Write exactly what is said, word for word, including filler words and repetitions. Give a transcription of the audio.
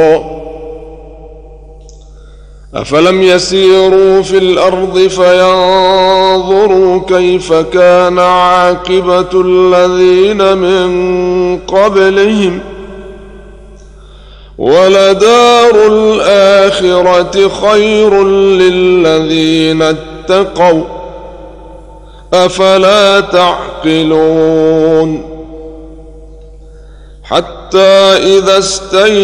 أفلم يسيروا في الأرض فينظروا كيف كان عاقبة الذين من قبلهم ولدار الآخرة خير للذين اتقوا أفلا تعقلون حتى إذا استيقظوا